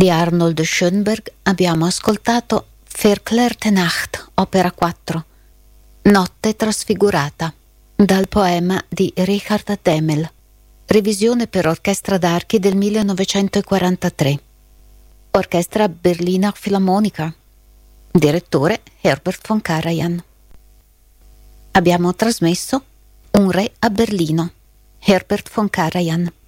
Di Arnold Schönberg abbiamo ascoltato Verklärte Nacht, opera 4, Notte trasfigurata, dal poema di Richard Demel, revisione per orchestra d'archi del 1943. Orchestra Berliner Philharmonica, direttore Herbert von Karajan. Abbiamo trasmesso Un re a Berlino, Herbert von Karajan.